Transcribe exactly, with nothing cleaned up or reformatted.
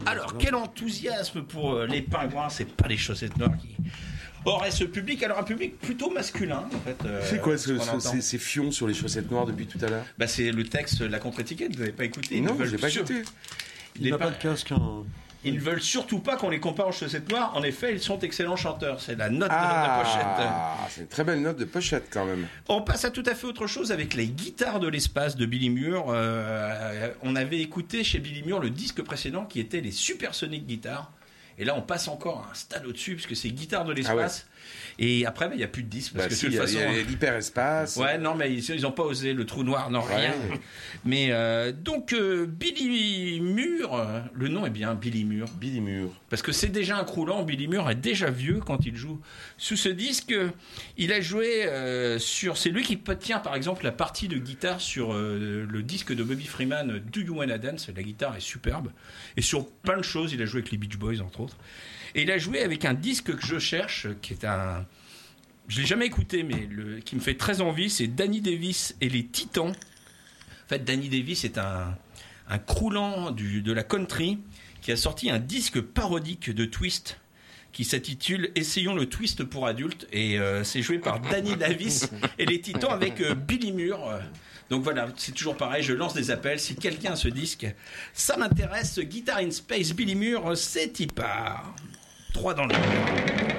Alors, quel enthousiasme pour euh, les pingouins, c'est pas les chaussettes noires qui auraient ce public. Alors, un public plutôt masculin, en fait. Euh, c'est quoi ce, ce, ces, ces fions sur les chaussettes noires depuis tout à l'heure? Bah, c'est le texte, la contre-étiquette, vous n'avez pas écouté? Non, je l'ai pas écouté. Il n'a pas de casque. Hein. Ils ne veulent surtout pas qu'on les compare aux chaussettes noires. En effet, ils sont excellents chanteurs. C'est la note ah, de la pochette. Ah, c'est une très belle note de pochette quand même. On passe à tout à fait autre chose avec les guitares de l'espace de Billy Muir. Euh, on avait écouté chez Billy Muir le disque précédent qui était les Supersonic Guitars. Et là, on passe encore à un stade au-dessus puisque c'est guitare de l'espace. Ah ouais. Et après, il bah, n'y a plus de disques. Parce bah, que si, de toute y a, façon, y a l'hyperespace. Ouais, non, mais ils n'ont pas osé. Le trou noir, non, rien. Ouais. Mais euh, donc, euh, Billy Muir, euh, le nom est bien Billy Muir. Billy Muir. Parce que c'est déjà un croulant. Billy Muir est déjà vieux quand il joue sous ce disque. Il a joué euh, sur. C'est lui qui tient, par exemple, la partie de guitare sur euh, le disque de Bobby Freeman, Do You Wanna Dance. La guitare est superbe. Et sur plein de choses, il a joué avec les Beach Boys, entre autres. Et il a joué avec un disque que je cherche, qui est un... Je ne l'ai jamais écouté, mais le... qui me fait très envie, c'est Danny Davis et les Titans. En fait, Danny Davis est un, un croulant du... de la country qui a sorti un disque parodique de twist qui s'intitule « Essayons le twist pour adultes ». Et euh, c'est joué par Danny Davis et les Titans avec euh, Billy Muir. Donc voilà, c'est toujours pareil, je lance des appels. Si quelqu'un a ce disque, ça m'intéresse. Guitar in Space, Billy Muir, c'est y part. trois dans le